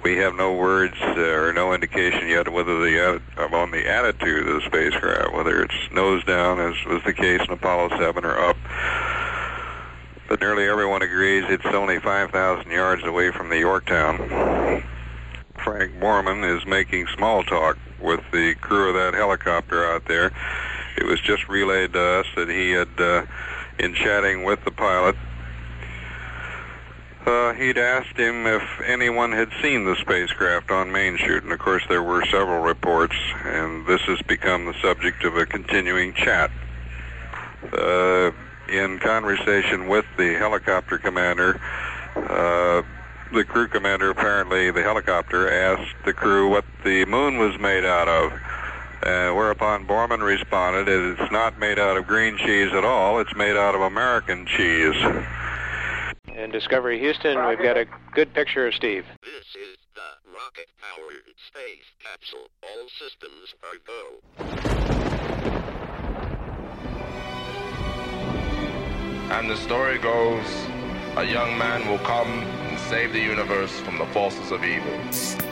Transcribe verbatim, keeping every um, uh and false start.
We have no words uh, or no indication yet whether the uh, on the attitude of the spacecraft, whether it's nose down, as was the case in Apollo seven, or up. But nearly everyone agrees it's only five thousand yards away from the Yorktown. Frank Borman is making small talk with the crew of that helicopter out there. It was just relayed to us that he had, uh, in chatting with the pilot, uh, he'd asked him if anyone had seen the spacecraft on Main Chute, and of course there were several reports, and this has become the subject of a continuing chat. Uh, in conversation with the helicopter commander, uh, the crew commander, apparently the helicopter, asked the crew what the moon was made out of. Uh, whereupon Borman responded, it's not made out of green cheese at all, it's made out of American cheese. In Discovery Houston, we've got a good picture of Steve. This is the rocket-powered space capsule. All systems are go. And the story goes, a young man will come and save the universe from the forces of evil.